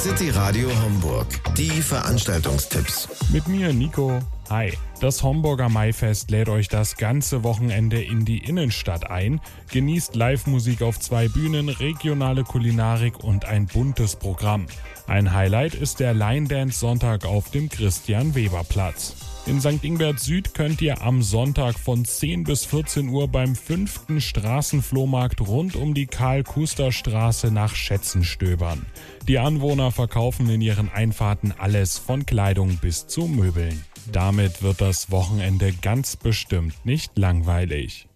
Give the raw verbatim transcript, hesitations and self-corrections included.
City Radio Homburg. Die Veranstaltungstipps. Mit mir Nico. Hi. Das Homburger Maifest lädt euch das ganze Wochenende in die Innenstadt ein. Genießt Live-Musik auf zwei Bühnen, regionale Kulinarik und ein buntes Programm. Ein Highlight ist der Line Dance Sonntag auf dem Christian-Weber-Platz. In Sankt Ingbert Süd könnt ihr am Sonntag von zehn bis vierzehn Uhr beim fünften Straßenflohmarkt rund um die Karl-Kuster-Straße nach Schätzen stöbern. Die Anwohner verkaufen in ihren Einfahrten alles von Kleidung bis zu Möbeln. Damit wird das Wochenende ganz bestimmt nicht langweilig.